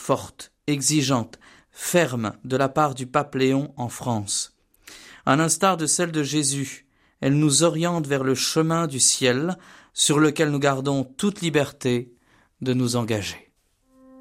forte, exigeante, ferme de la part du pape Léon en France. À l'instar de celle de Jésus, elle nous oriente vers le chemin du ciel sur lequel nous gardons toute liberté de nous engager.